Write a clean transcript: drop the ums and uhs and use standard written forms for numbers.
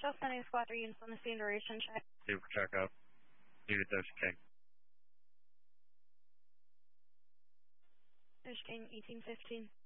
Still sending squad 3 units on the scene duration check. Super check up. Unit Doge King. Doge King 1815.